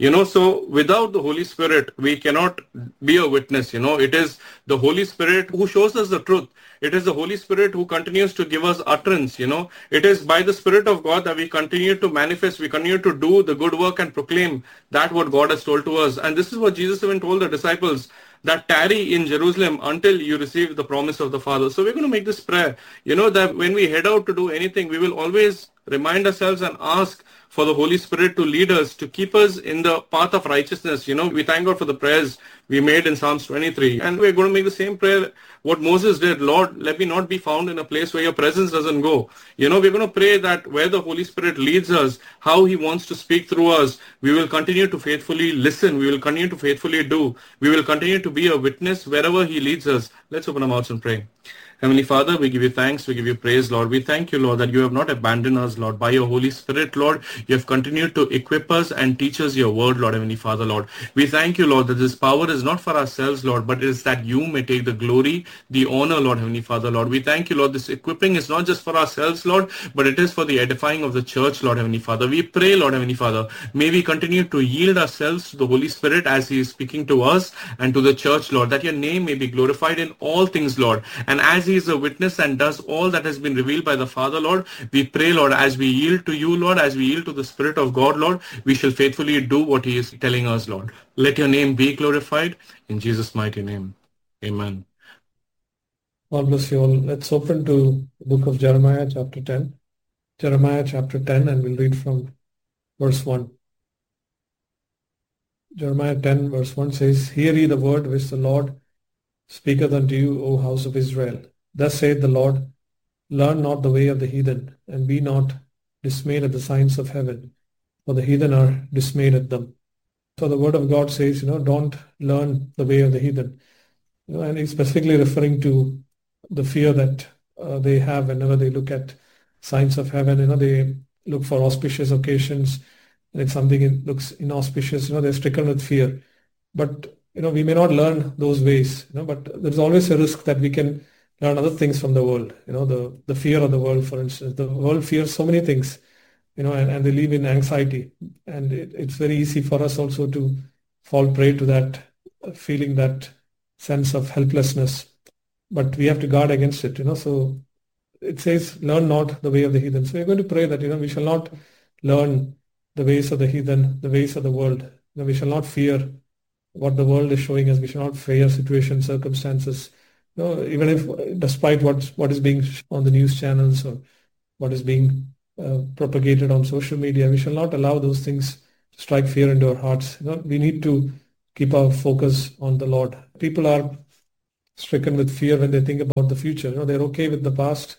So without the Holy Spirit, we cannot be a witness. It is the Holy Spirit who shows us the truth. It is the Holy Spirit who continues to give us utterance. It is by the Spirit of God that we continue to manifest, we continue to do the good work and proclaim that what God has told to us. And this is what Jesus even told the disciples, that tarry in Jerusalem until you receive the promise of the Father. So we're going to make this prayer, that when we head out to do anything, we will always remind ourselves and ask for the Holy Spirit to lead us, to keep us in the path of righteousness. We thank God for the prayers we made in Psalms 23. And we're going to make the same prayer what Moses did. Lord, let me not be found in a place where your presence doesn't go. We're going to pray that where the Holy Spirit leads us, how he wants to speak through us, we will continue to faithfully listen. We will continue to faithfully do. We will continue to be a witness wherever he leads us. Let's open our mouths and pray. Heavenly Father, we give you thanks, we give you praise, Lord. We thank you, Lord, that you have not abandoned us, Lord. By your Holy Spirit, Lord, you have continued to equip us and teach us your word, Lord, Heavenly Father, Lord. We thank you, Lord, that this power is not for ourselves, Lord, but it is that you may take the glory, the honor, Lord, Heavenly Father, Lord. We thank you, Lord, this equipping is not just for ourselves, Lord, but it is for the edifying of the church, Lord, Heavenly Father. We pray, Lord, Heavenly Father, may we continue to yield ourselves to the Holy Spirit as he is speaking to us and to the church, Lord, that your name may be glorified in all things, Lord. And as he is a witness and does all that has been revealed by the Father, Lord, we pray, Lord, as we yield to you, Lord, as we yield to the Spirit of God, Lord, we shall faithfully do what he is telling us, Lord. Let your name be glorified in Jesus' mighty name. Amen. God bless you all. Let's open to the book of Jeremiah chapter 10. Jeremiah chapter 10, and we'll read from verse 1. Jeremiah 10 verse 1 says, hear ye the word which the Lord speaketh unto you, O house of Israel. Thus saith the Lord, learn not the way of the heathen, and be not dismayed at the signs of heaven, for the heathen are dismayed at them. So the word of God says, don't learn the way of the heathen. And he's specifically referring to the fear that they have whenever they look at signs of heaven. They look for auspicious occasions, and if something looks inauspicious, they're stricken with fear. But we may not learn those ways, but there's always a risk that we can learn other things from the world. The fear of the world, for instance. The world fears so many things. and they live in anxiety. And it's very easy for us also to fall prey to that feeling, that sense of helplessness. But we have to guard against it, So it says, learn not the way of the heathen. So we're going to pray that, we shall not learn the ways of the heathen, the ways of the world. We shall not fear what the world is showing us. We shall not fear situations, circumstances. Even if, despite what is being on the news channels or what is being propagated on social media, we shall not allow those things to strike fear into our hearts. We need to keep our focus on the Lord. People are stricken with fear when they think about the future. They're okay with the past.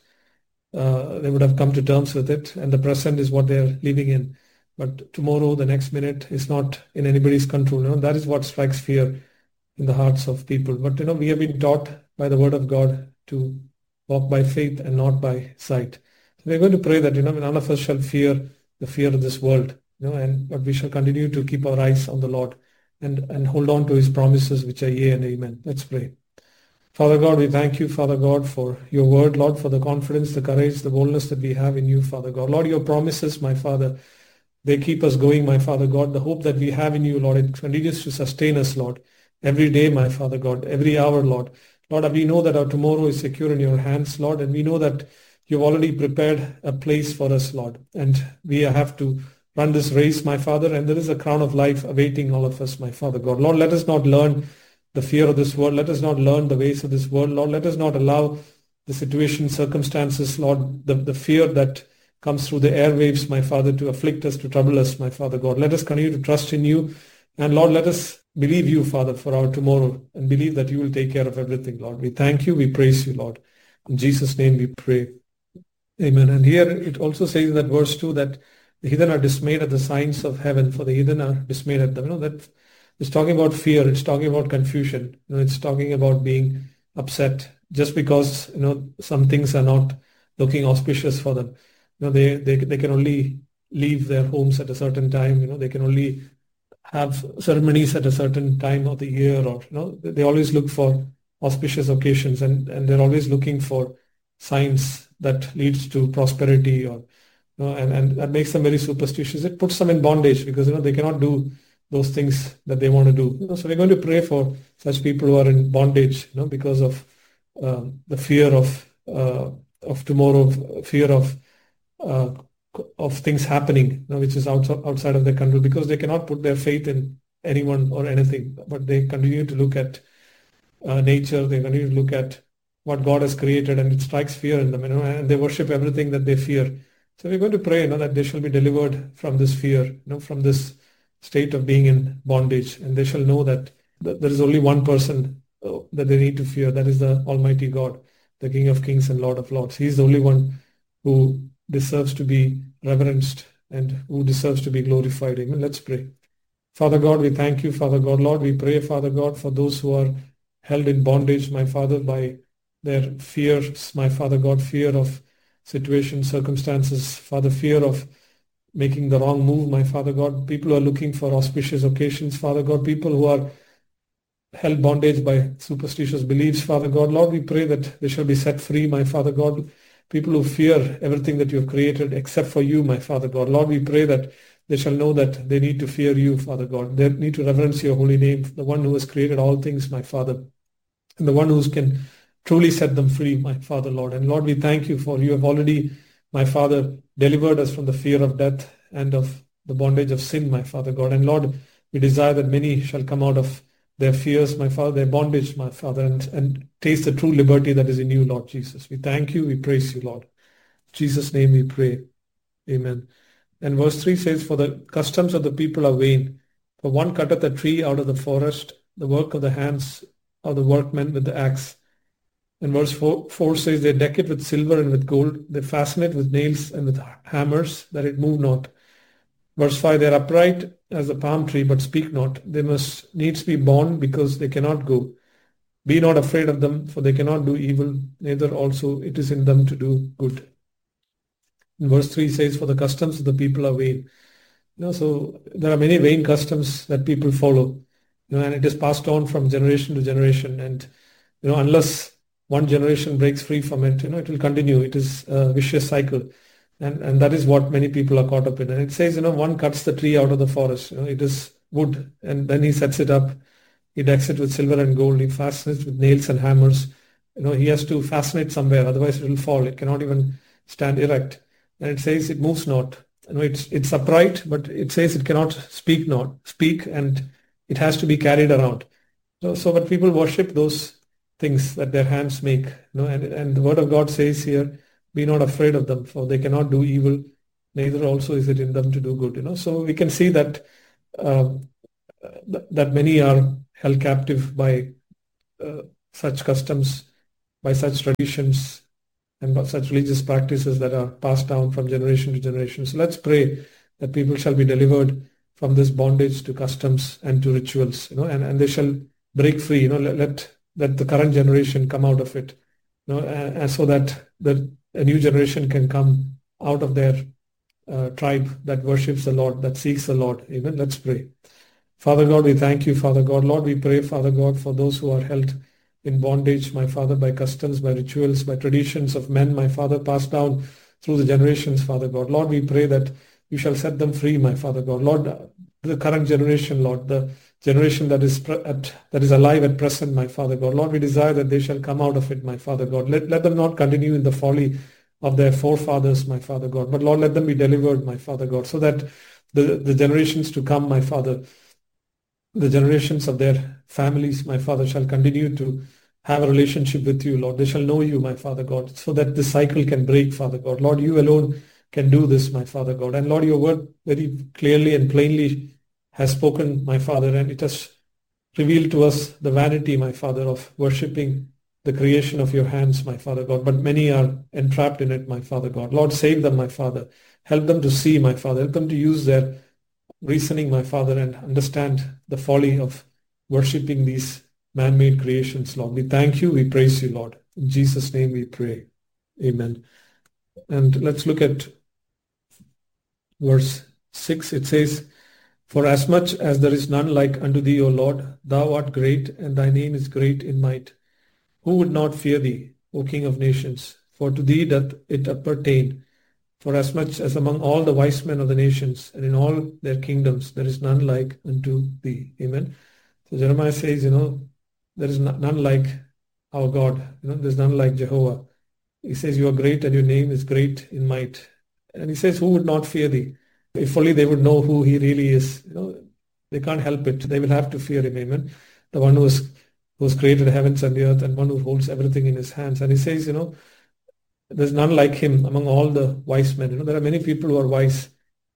They would have come to terms with it, and the present is what they're living in. But tomorrow, the next minute is not in anybody's control. That is what strikes fear in the hearts of people. But we have been taught by the word of God to walk by faith and not by sight. So we're going to pray that none of us shall fear the fear of this world, but we shall continue to keep our eyes on the Lord and hold on to His promises, which are yea and amen. Let's pray. Father God, we thank you, Father God, for your word, Lord, for the confidence, the courage, the boldness that we have in you, Father God. Lord, your promises, my Father, they keep us going, my Father God. The hope that we have in you, Lord, it continues to sustain us, Lord, every day, my Father God, every hour, Lord. Lord, we know that our tomorrow is secure in your hands, Lord, and we know that you've already prepared a place for us, Lord. And we have to run this race, my Father, and there is a crown of life awaiting all of us, my Father God. Lord, let us not learn the fear of this world. Let us not learn the ways of this world, Lord. Let us not allow the situation, circumstances, Lord, the fear that comes through the airwaves, my Father, to afflict us, to trouble us, my Father God. Let us continue to trust in you. And Lord, let us believe you, Father, for our tomorrow and believe that you will take care of everything, Lord. We thank you. We praise you, Lord. In Jesus' name we pray. Amen. And here it also says in that verse 2 that the heathen are dismayed at the signs of heaven, for the heathen are dismayed at them. That it's talking about fear. It's talking about confusion. It's talking about being upset just because, some things are not looking auspicious for them. They can only leave their homes at a certain time. They can only have ceremonies at a certain time of the year, or they always look for auspicious occasions, and they're always looking for signs that leads to prosperity, or and that makes them very superstitious. It puts them in bondage because they cannot do those things that they want to do. So we're going to pray for such people who are in bondage, because of the fear of tomorrow, fear of things happening, which is outside of their control, because they cannot put their faith in anyone or anything, but they continue to look at nature. They continue to look at what God has created, and it strikes fear in them, and they worship everything that they fear. So we're going to pray, that they shall be delivered from this fear, from this state of being in bondage, and they shall know that there is only one person that they need to fear. That is the Almighty God, the King of Kings and Lord of Lords. He is the only one who deserves to be reverenced and who deserves to be glorified. Amen. Let's pray. Father God, we thank you, Father God. Lord, we pray, Father God, for those who are held in bondage, my Father, by their fears, my Father God, fear of situations, circumstances, Father, fear of making the wrong move, my Father God. People who are looking for auspicious occasions, Father God. People who are held bondage by superstitious beliefs, Father God. Lord, we pray that they shall be set free, my Father God. People who fear everything that you have created except for you, my Father God. Lord, we pray that they shall know that they need to fear you, Father God. They need to reverence your holy name, the one who has created all things, my Father, and the one who can truly set them free, my Father, Lord. And Lord, we thank you for you have already, my Father, delivered us from the fear of death and of the bondage of sin, my Father God. And Lord, we desire that many shall come out of their fears, my Father, their bondage, my Father, and taste the true liberty that is in you, Lord Jesus. We thank you. We praise you, Lord. In Jesus' name we pray. Amen. And verse 3 says, for the customs of the people are vain. For one cutteth a tree out of the forest, the work of the hands of the workmen with the axe. And verse 4 says, they deck it with silver and with gold. They fasten it with nails and with hammers, that it move not. Verse 5, they are upright as the palm tree, but speak not. They must needs be born, because they cannot go. Be not afraid of them, for they cannot do evil, neither also it is in them to do good. And verse 3 says, for the customs of the people are vain. So there are many vain customs that people follow, and it is passed on from generation to generation. And, unless one generation breaks free from it, it will continue. It is a vicious cycle. And that is what many people are caught up in. And it says, one cuts the tree out of the forest. It is wood, and then he sets it up. He decks it with silver and gold. He fastens it with nails and hammers. He has to fasten it somewhere, otherwise it will fall. It cannot even stand erect. And it says it moves not. It's upright, but it says it cannot speak, and it has to be carried around. But people worship those things that their hands make. And the word of God says here, be not afraid of them, for they cannot do evil, neither also is it in them to do good. So we can see that that many are held captive by such customs, by such traditions, and by such religious practices that are passed down from generation to generation. So let's pray that people shall be delivered from this bondage to customs and to rituals, and they shall break free. Let the current generation come out of it, and so that a new generation can come out of their tribe that worships the Lord, that seeks the Lord. Amen. Let's pray. Father God, we thank you, Father God. Lord, we pray, Father God, for those who are held in bondage, my Father, by customs, by rituals, by traditions of men, my Father, passed down through the generations, Father God. Lord, we pray that you shall set them free, my Father God. Lord, the current generation, Lord, the generation that is alive at present, my Father God. Lord, we desire that they shall come out of it, my Father God. Let them not continue in the folly of their forefathers, my Father God. But Lord, let them be delivered, my Father God, so that the generations to come, my Father, the generations of their families, my Father, shall continue to have a relationship with you, Lord. They shall know you, my Father God, so that this cycle can break, Father God. Lord, you alone can do this, my Father God. And Lord, your word very clearly and plainly has spoken, my Father, and it has revealed to us the vanity, my Father, of worshipping the creation of your hands, my Father God. But many are entrapped in it, my Father God. Lord, save them, my Father. Help them to see, my Father. Help them to use their reasoning, my Father, and understand the folly of worshipping these man-made creations, Lord. We thank you. We praise you, Lord. In Jesus' name we pray. Amen. And let's look at verse 6. It says, for as much as there is none like unto thee, O Lord, thou art great, and thy name is great in might. Who would not fear thee, O King of nations? For to thee doth it appertain. For as much as among all the wise men of the nations and in all their kingdoms, there is none like unto thee. Amen. So Jeremiah says, there is none like our God. There's none like Jehovah. He says, you are great and your name is great in might. And he says, who would not fear thee? If only they would know who he really is. They can't help it. They will have to fear him. Amen. The one who has created heavens and the earth, and one who holds everything in his hands. And he says, there's none like him among all the wise men. There are many people who are wise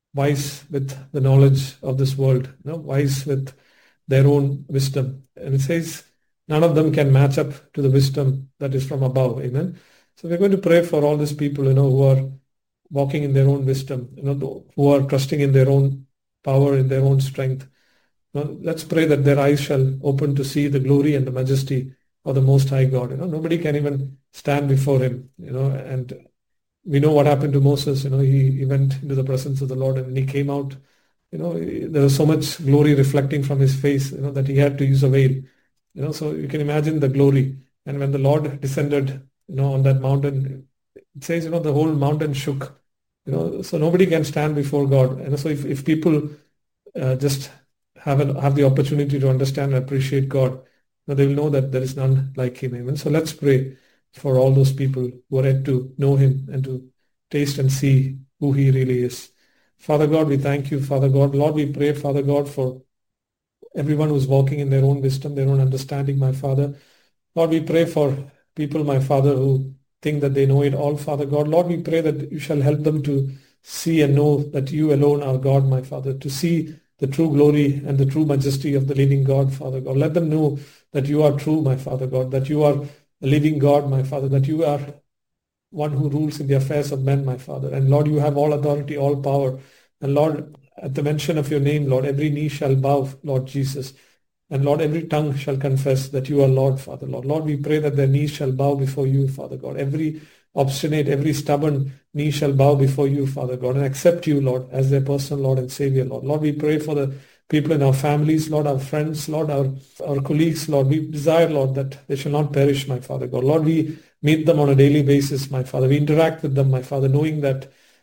with the knowledge of this world, wise with their own wisdom. And it says, none of them can match up to the wisdom that is from above. Amen. So we're going to pray for all these people, who are walking in their own wisdom, who are trusting in their own power, in their own strength. Let's pray that their eyes shall open to see the glory and the majesty of the Most High God. Nobody can even stand before him, and we know what happened to Moses. He went into the presence of the Lord, and when he came out, there was so much glory reflecting from his face, that he had to use a veil. So you can imagine the glory. And when the Lord descended, on that mountain, it says, the whole mountain shook. So nobody can stand before God. And so if people just have the opportunity to understand and appreciate God, they will know that there is none like him. Amen. So let's pray for all those people who are yet to know him and to taste and see who he really is. Father God, we thank you, Father God. Lord, we pray, Father God, for everyone who's walking in their own wisdom, their own understanding, my Father. Lord, we pray for people, my Father, who think that they know it all, Father God. Lord, we pray that you shall help them to see and know that you alone are God, my Father, to see the true glory and the true majesty of the living God, Father God. Let them know that you are true, my Father God, that you are a living God, my Father, that you are one who rules in the affairs of men, my Father. And Lord, you have all authority, all power. And Lord, at the mention of your name, Lord, every knee shall bow, Lord Jesus. And Lord, every tongue shall confess that you are Lord, Father, Lord. Lord, we pray that their knees shall bow before you, Father God. Every obstinate, every stubborn knee shall bow before you, Father God, and accept you, Lord, as their personal Lord and Savior, Lord. Lord, we pray for the people in our families, Lord, our friends, Lord, our colleagues, Lord. We desire, Lord, that they shall not perish, my Father God. Lord, we meet them on a daily basis, my Father. We interact with them, my Father, knowing that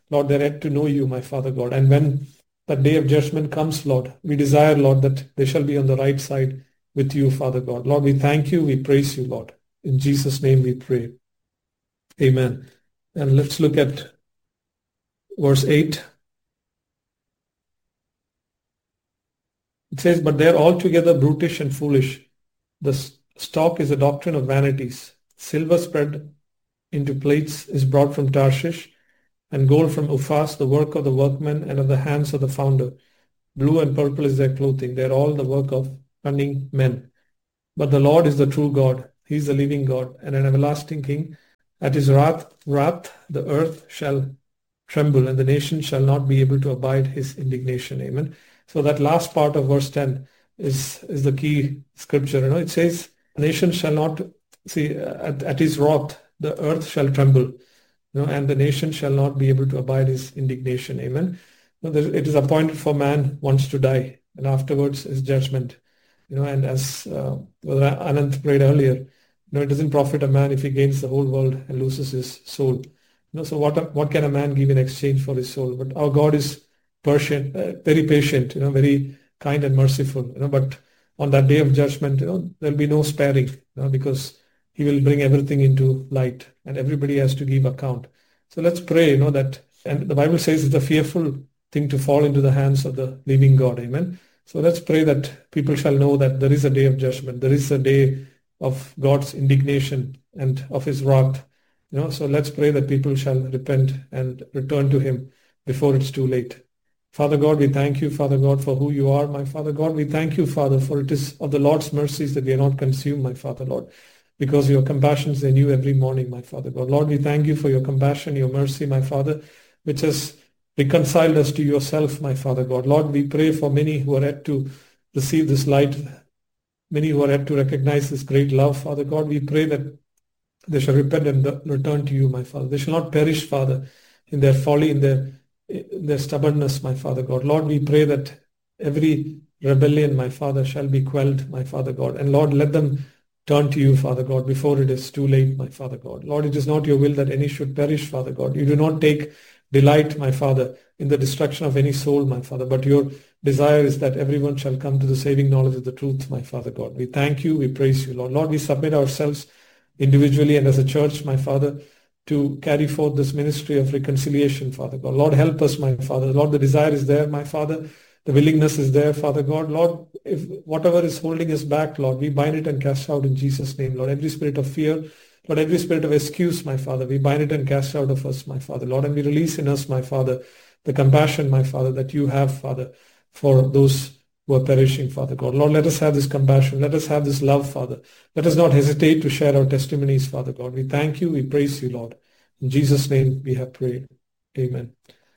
Lord, they're yet to know you, my Father God. And when that day of judgment comes, Lord, we desire, Lord, that they shall be on the right side with you, Father God. Lord, we thank you. We praise you, Lord. In Jesus' name we pray. Amen. And let's look at verse 8. It says, but they are altogether brutish and foolish. The stock is a doctrine of vanities. Silver spread into plates is brought from Tarshish, and gold from Uphaz, the work of the workmen and of the hands of the founder. Blue and purple is their clothing. They are all the work of cunning men. But the Lord is the true God. He is the living God and an everlasting King. At his wrath, the earth shall tremble, and the nation shall not be able to abide his indignation. Amen. So that last part of verse 10 is the key scripture. It says, the nation shall not, at his wrath, the earth shall tremble, and the nation shall not be able to abide his indignation. Amen. It is appointed for man once to die, and afterwards is judgment. And as Brother Anand prayed earlier, it doesn't profit a man if he gains the whole world and loses his soul. So what can a man give in exchange for his soul? But our God is patient, very patient, very kind and merciful. But on that day of judgment, there'll be no sparing, because he will bring everything into light, and everybody has to give account. So let's pray, that, and the Bible says it's a fearful thing to fall into the hands of the living God. Amen. So let's pray that people shall know that there is a day of judgment. There is a day of God's indignation and of his wrath. So let's pray that people shall repent and return to him before it's too late. Father God, we thank you, Father God, for who you are, my Father God. We thank you, Father, for it is of the Lord's mercies that we are not consumed, my Father, Lord, because your compassions they new every morning, my Father God. Lord, we thank you for your compassion, your mercy, my Father, which has reconciled us to yourself, my Father God. Lord, we pray for many who are yet to receive this light, many who are yet to recognize this great love, Father God. We pray that they shall repent and return to you, my Father. They shall not perish, Father, in their folly, in their stubbornness, my Father God. Lord, we pray that every rebellion, my Father, shall be quelled, my Father God. And Lord, let them turn to you, Father God, before it is too late, my Father God. Lord, it is not your will that any should perish, Father God. You do not take delight, my Father, in the destruction of any soul, my Father, but your desire is that everyone shall come to the saving knowledge of the truth, my Father God. We thank you, we praise you, Lord. Lord, we submit ourselves individually and as a church, my Father, to carry forth this ministry of reconciliation, Father God. Lord, help us, my Father. Lord, the desire is there, my Father. The willingness is there, Father God. Lord, if whatever is holding us back, Lord, we bind it and cast out in Jesus' name, Lord. Every spirit of fear, Lord, every spirit of excuse, my Father, we bind it and cast out of us, my Father, Lord. And we release in us, my Father, the compassion, my Father, that you have, Father, for those who are perishing, Father God. Lord, let us have this compassion. Let us have this love, Father. Let us not hesitate to share our testimonies, Father God. We thank you. We praise you, Lord. In Jesus' name we have prayed. Amen.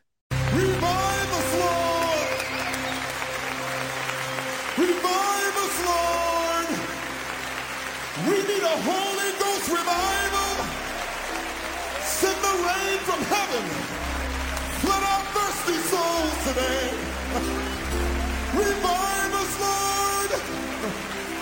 Revive us, Lord! Revive us, Lord! We need a Holy Ghost revival. Send the rain from heaven. Flood our thirsty souls today. Revive